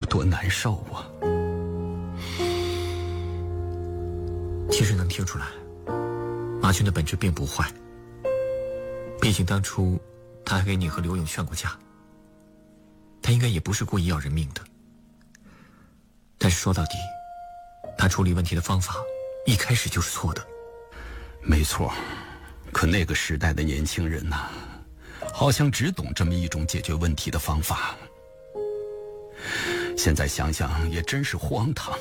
多难受啊！ 其实能听出来，马军的本质并不坏。毕竟当初他还给你和刘勇劝过架，他应该也不是故意要人命的。但是说到底，他处理问题的方法一开始就是错的。 没错，可那个时代的年轻人呐，好像只懂这么一种解决问题的方法。现在想想也真是荒唐。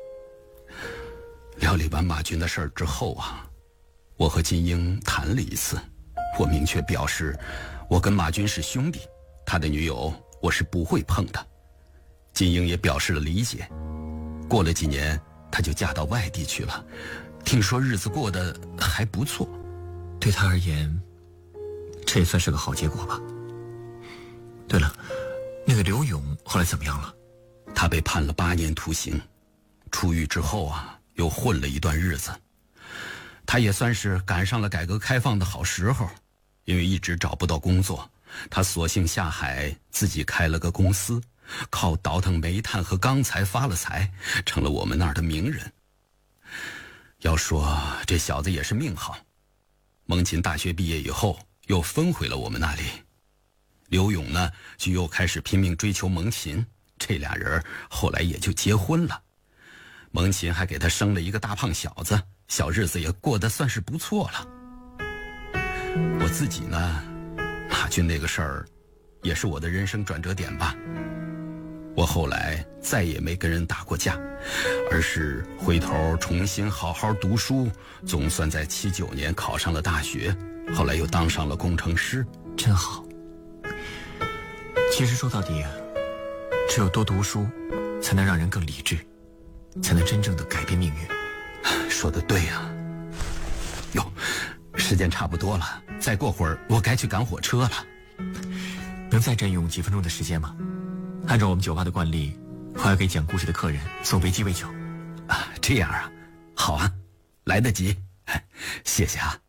料理完马军的事儿之后啊，我和金英谈了一次，我明确表示我跟马军是兄弟，他的女友我是不会碰的。金英也表示了理解。过了几年，她就嫁到外地去了，听说日子过得还不错。 对他而言，这也算是个好结果吧。对了，那个刘勇后来怎么样了？ 他被判了8年徒刑，出狱之后啊，又混了一段日子。他也算是赶上了改革开放的好时候，因为一直找不到工作，他索性下海自己开了个公司，靠倒腾煤炭和钢材发了财，成了我们那儿的名人。要说这小子也是命好，蒙秦大学毕业以后又分回了我们那里。刘勇呢，就又开始拼命追求蒙秦，这俩人后来也就结婚了。蒙秦还给他生了一个大胖小子，小日子也过得算是不错了。我自己呢，马军那个事儿也是我的人生转折点吧。我后来再也没跟人打过架，而是回头重新好好读书，总算在79年考上了大学，后来又当上了工程师。 真好。其实说到底，只有多读书，才能让人更理智，才能真正的改变命运。 说得对呀。哟，时间差不多了，再过会儿我该去赶火车了。 能再占用几分钟的时间吗？按照我们酒吧的惯例，我要给讲故事的客人送杯鸡尾酒。 啊，这样啊，好啊，来得及，谢谢啊。